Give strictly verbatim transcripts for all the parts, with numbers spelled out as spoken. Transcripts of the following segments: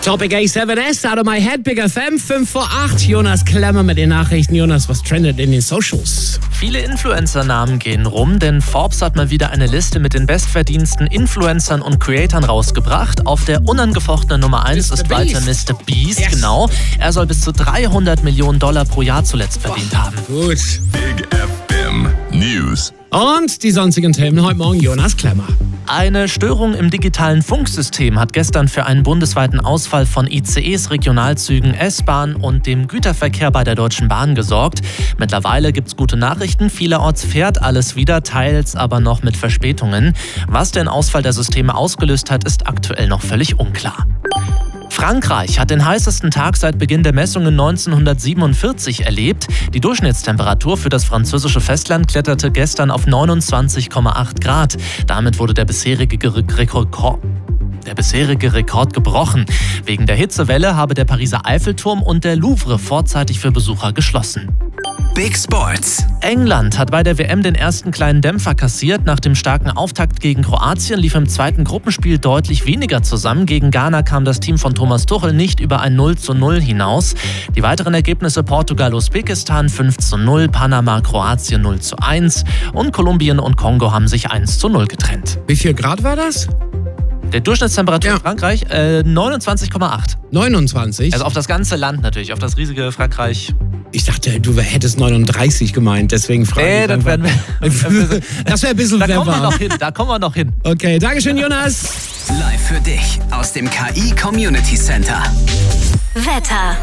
Topic A seven S, Out of My Head, Big F M, fünf vor acht. Jonas Klemmer mit den Nachrichten. Jonas, was trendet in den Socials? Viele Influencer-Namen gehen rum, denn Forbes hat mal wieder eine Liste mit den bestverdiensten Influencern und Creatoren rausgebracht. Auf der unangefochtenen Nummer eins ist weiter Mister Beast, yes. Genau. Er soll bis zu dreihundert Millionen Dollar pro Jahr zuletzt verdient oh, haben. Gut. Big F M News. Und die sonstigen Themen heute Morgen, Jonas Klemmer. Eine Störung im digitalen Funksystem hat gestern für einen bundesweiten Ausfall von I C Es, Regionalzügen, S-Bahn und dem Güterverkehr bei der Deutschen Bahn gesorgt. Mittlerweile gibt's gute Nachrichten. Vielerorts fährt alles wieder, teils aber noch mit Verspätungen. Was den Ausfall der Systeme ausgelöst hat, ist aktuell noch völlig unklar. Frankreich hat den heißesten Tag seit Beginn der Messungen neunzehnhundertsiebenundvierzig erlebt. Die Durchschnittstemperatur für das französische Festland kletterte gestern auf neunundzwanzig Komma acht Grad. Damit wurde der bisherige Rekord, der bisherige Rekord gebrochen. Wegen der Hitzewelle habe der Pariser Eiffelturm und der Louvre vorzeitig für Besucher geschlossen. Big Sports. England hat bei der W M den ersten kleinen Dämpfer kassiert. Nach dem starken Auftakt gegen Kroatien lief im zweiten Gruppenspiel deutlich weniger zusammen. Gegen Ghana kam das Team von Thomas Tuchel nicht über ein null zu null hinaus. Die weiteren Ergebnisse: Portugal-Usbekistan fünf zu null, Panama-Kroatien null zu eins und Kolumbien und Kongo haben sich eins zu null getrennt. Wie viel Grad war das? Der Durchschnittstemperatur ja. in Frankreich äh, neunundzwanzig Komma acht. neunundzwanzig? Also auf das ganze Land natürlich, auf das riesige Frankreich. Ich dachte, du hättest neununddreißig gemeint, deswegen frage nee, ich. Das, werden wir, das wäre ein bisschen da clever. Kommen wir noch hin, da kommen wir noch hin. Okay, Dankeschön, Jonas. Live für dich aus dem K I Community Center. Wetter.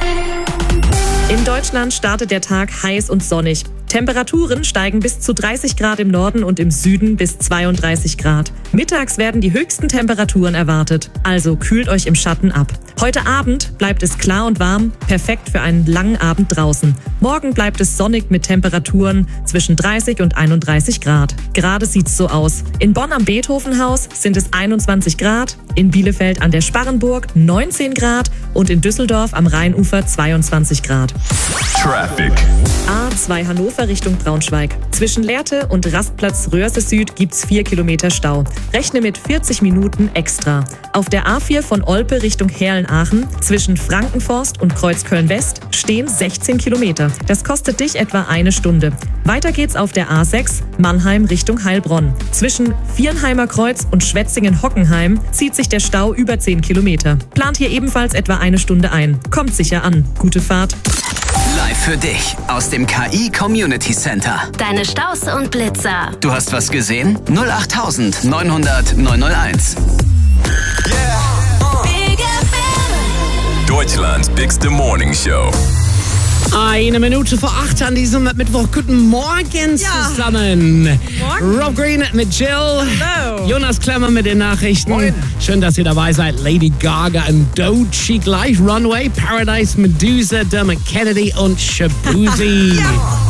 In Deutschland startet der Tag heiß und sonnig. Temperaturen steigen bis zu dreißig Grad im Norden und im Süden bis zweiunddreißig Grad. Mittags werden die höchsten Temperaturen erwartet, also kühlt euch im Schatten ab. Heute Abend bleibt es klar und warm, perfekt für einen langen Abend draußen. Morgen bleibt es sonnig mit Temperaturen zwischen dreißig und einunddreißig Grad. Gerade sieht's so aus. In Bonn am Beethovenhaus sind es einundzwanzig Grad, in Bielefeld an der Sparrenburg neunzehn Grad und in Düsseldorf am Rheinufer zweiundzwanzig Grad. Traffic. A zwei Hannover Richtung Braunschweig. Zwischen Lehrte und Rastplatz Röhrse Süd gibt's vier Kilometer Stau. Rechne mit vierzig Minuten extra. Auf der A vier von Olpe Richtung Herlen-Aachen zwischen Frankenforst und Kreuzköln West stehen sechzehn Kilometer. Das kostet dich etwa eine Stunde. Weiter geht's auf der A sechs Mannheim Richtung Heilbronn. Zwischen Viernheimer Kreuz und Schwetzingen-Hockenheim zieht sich der Stau über zehn Kilometer. Plant hier ebenfalls etwa eine Stunde ein. Kommt sicher an. Gute Fahrt. Live für dich aus dem K I Community Center. Deine Staus und Blitzer. Du hast was gesehen? null acht neun hundert neun null eins. Yeah. Big F M. Deutschlands bigste Morning Show. Eine Minute vor acht an diesem Mittwoch. Guten Morgen ja. zusammen. Morgen. Rob Green mit Jill. Hello. Jonas Klemmer mit den Nachrichten. Moin. Schön, dass ihr dabei seid. Lady Gaga und Doechii gleich. Runway, Paradise, Medusa, Dermot Kennedy und Shabuzi. Ja.